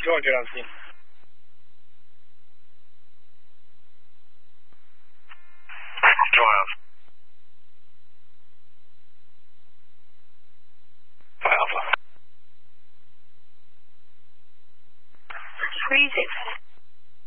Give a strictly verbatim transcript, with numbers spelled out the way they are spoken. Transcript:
Roger on scene. Joy on. Alpha. Three six.